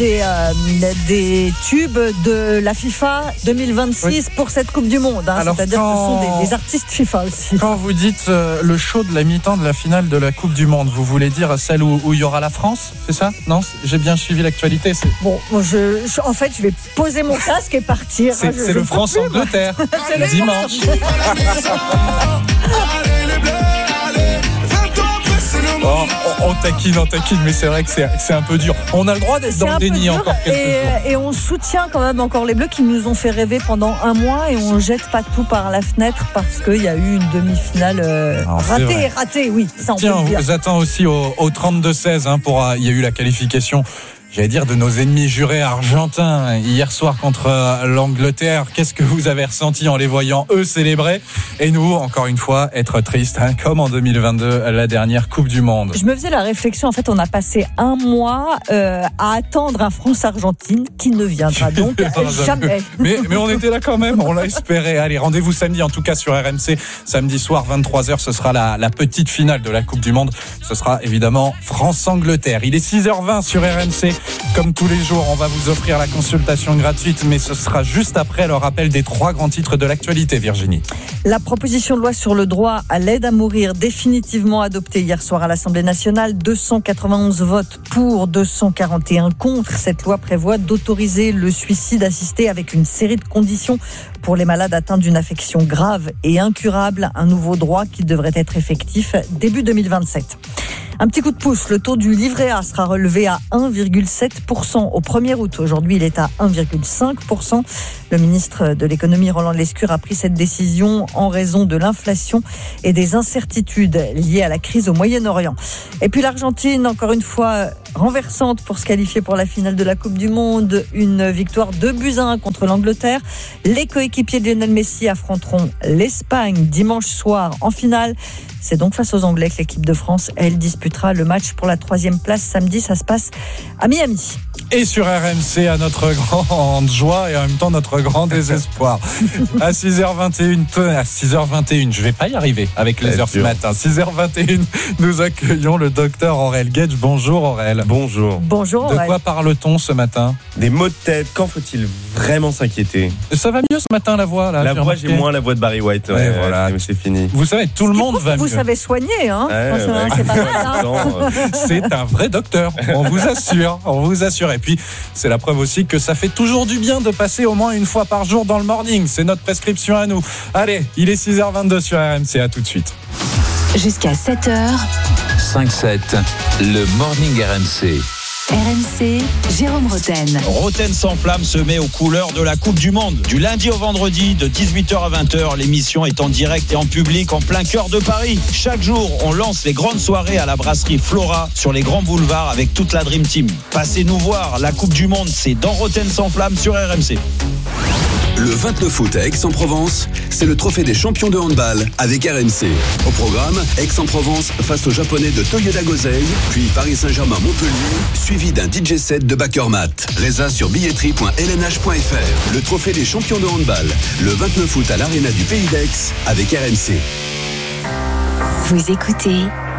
des tubes de la FIFA 2026 pour cette Coupe du Monde. Alors, c'est-à-dire que ce sont des artistes FIFA aussi. Quand vous dites le show de la mi-temps de la finale de la Coupe du Monde, vous voulez dire celle où il y aura la France, c'est ça ? Non, j'ai bien suivi l'actualité. Bon, en fait, je vais poser mon casque et partir. C'est le France-Angleterre, dimanche. On taquine, mais c'est vrai que c'est un peu dur. On a le droit d'être dans le déni encore quelques jours. Et on soutient quand même encore les Bleus qui nous ont fait rêver pendant un mois et on jette pas tout par la fenêtre parce qu'il y a eu une demi-finale ratée, oui. Ça, on vous attend aussi au 32-16 il y a eu la qualification. J'allais dire de nos ennemis jurés argentins hier soir contre l'Angleterre. Qu'est-ce que vous avez ressenti en les voyant eux célébrer et nous, encore une fois, être tristes, comme en 2022, la dernière Coupe du Monde. Je me faisais la réflexion, en fait, on a passé un mois à attendre un France-Argentine qui ne viendra donc jamais. Mais on était là quand même, on l'a espéré. Allez, rendez-vous samedi, en tout cas sur RMC. Samedi soir, 23h, ce sera la petite finale de la Coupe du Monde. Ce sera évidemment France-Angleterre. Il est 6h20 sur RMC. Comme tous les jours, on va vous offrir la consultation gratuite, mais ce sera juste après le rappel des 3 grands titres de l'actualité, Virginie. La proposition de loi sur le droit à l'aide à mourir, définitivement adoptée hier soir à l'Assemblée nationale. 291 votes pour, 241 contre. Cette loi prévoit d'autoriser le suicide assisté avec une série de conditions pour les malades atteints d'une affection grave et incurable. Un nouveau droit qui devrait être effectif début 2027. Un petit coup de pouce, le taux du livret A sera relevé à 1,7% au 1er août. Aujourd'hui, il est à 1,5%. Le ministre de l'économie, Roland Lescure, a pris cette décision en raison de l'inflation et des incertitudes liées à la crise au Moyen-Orient. Et puis l'Argentine, encore une fois, renversante pour se qualifier pour la finale de la Coupe du Monde. Une victoire 2-1 contre l'Angleterre. Les coéquipiers de Lionel Messi affronteront l'Espagne dimanche soir en finale. C'est donc face aux Anglais que l'équipe de France, elle, disputera le match pour la 3e place samedi. Ça se passe à Miami. Et sur RMC, à notre grande joie et en même temps notre grand désespoir. À 6h21, je vais pas y arriver avec les heures ce matin. 6h21, nous accueillons le docteur Aurel Gage. Bonjour Aurel. Bonjour. Bonjour Aurel. De quoi parle-t-on ce matin ? Des maux de tête, quand faut-il vraiment s'inquiéter ? Ça va mieux ce matin la voix là. J'ai moins la voix de Barry White. Ouais, voilà. C'est fini. Vous savez, tout le monde va mieux. Vous savez soigner, hein. C'est pas mal, hein. C'est un vrai docteur, on vous assure. Et puis, c'est la preuve aussi que ça fait toujours du bien de passer au moins une fois par jour dans le morning. C'est notre prescription à nous. Allez, il est 6h22 sur RMC, à tout de suite. Jusqu'à 7h. 5-7, le morning RMC. RMC, Jérôme Roten. Roten s'enflamme se met aux couleurs de la Coupe du Monde. Du lundi au vendredi, de 18h à 20h, l'émission est en direct et en public en plein cœur de Paris. Chaque jour, on lance les grandes soirées à la brasserie Flora sur les grands boulevards avec toute la Dream Team. Passez nous voir, la Coupe du Monde, c'est dans Roten s'enflamme sur RMC. Le 29 août à Aix-en-Provence, c'est le trophée des champions de handball avec RMC. Au programme, Aix-en-Provence face aux Japonais de Toyoda Gosei, puis Paris Saint-Germain-Montpellier, suivi d'un DJ set de Bakermat. Résa sur billetterie.lnh.fr. Le trophée des champions de handball, le 29 août à l'Arena du Pays d'Aix avec RMC. Vous écoutez